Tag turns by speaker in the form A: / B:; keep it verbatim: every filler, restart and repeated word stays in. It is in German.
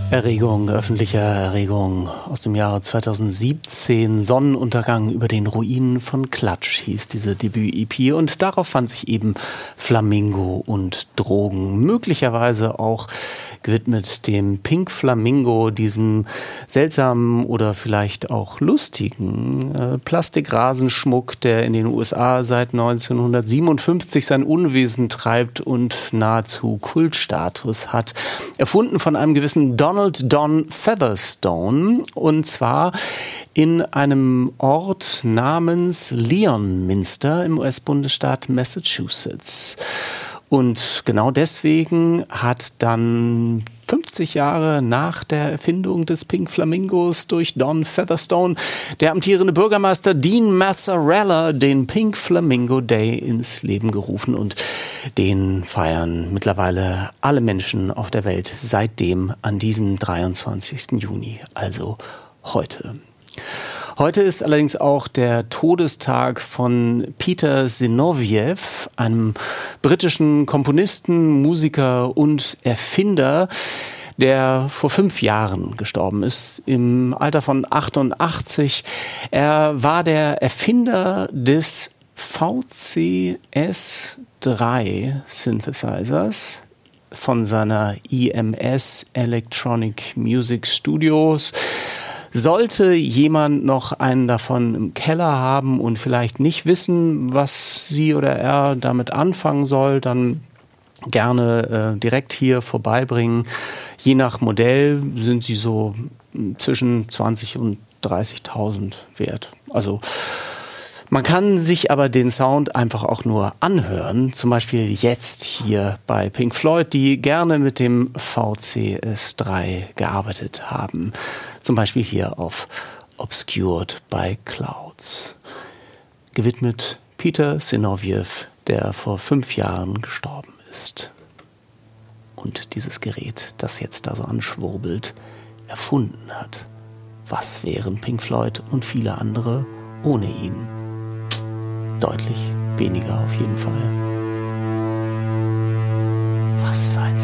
A: Erregung, öffentliche Erregung aus dem Jahre zweitausendsiebzehn. Sonnenuntergang über den Ruinen von Clutch hieß diese Debüt-E P. Und darauf fand sich eben Flamingo und Drogen. Möglicherweise auch gewidmet dem Pink Flamingo, diesem seltsamen oder vielleicht auch lustigen äh, Plastikrasenschmuck, der in den U S A seit neunzehnhundertsiebenundfünfzig sein Unwesen treibt und nahezu Kultstatus hat. Erfunden von einem gewissen Donald Don Featherstone, und zwar in einem Ort namens Leonminster im U S-Bundesstaat Massachusetts. Und genau deswegen hat dann fünfzig Jahre nach der Erfindung des Pink Flamingos durch Don Featherstone der amtierende Bürgermeister Dean Mazzarella den Pink Flamingo Day ins Leben gerufen, und den feiern mittlerweile alle Menschen auf der Welt seitdem an diesem dreiundzwanzigsten Juni, also heute. Heute ist allerdings auch der Todestag von Peter Zinoviev, einem britischen Komponisten, Musiker und Erfinder, der vor fünf Jahren gestorben ist, im Alter von achtundachtzig. Er war der Erfinder des V C S drei Synthesizers von seiner E M S Electronic Music Studios. Sollte jemand noch einen davon im Keller haben und vielleicht nicht wissen, was sie oder er damit anfangen soll, dann gerne äh, direkt hier vorbeibringen. Je nach Modell sind sie so zwischen zwanzig und dreißigtausend wert. Also man kann sich aber den Sound einfach auch nur anhören, zum Beispiel jetzt hier bei Pink Floyd, die gerne mit dem V C S drei gearbeitet haben. Zum Beispiel hier auf Obscured by Clouds. Gewidmet Peter Zinoviev, der vor fünf Jahren gestorben ist. Und dieses Gerät, das jetzt da so anschwurbelt, erfunden hat. Was wären Pink Floyd und viele andere ohne ihn? Deutlich weniger auf jeden Fall. Was für ein